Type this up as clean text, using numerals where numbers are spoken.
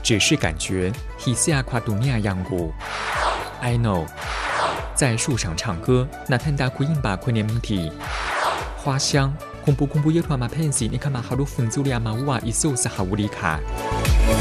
只是感觉 hisia kwa dunia yangu I know 在树上唱歌 natenda kuimba kwenye mti 花香 kumbukumbu yetu ya mapenzi ni kama harufu nzuri ya maua isiyosahaulika